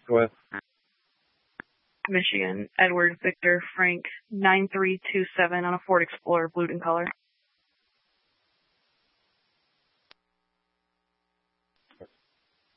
Go ahead. Michigan, Edward Victor Frank 9327 on a Ford Explorer, blue in color.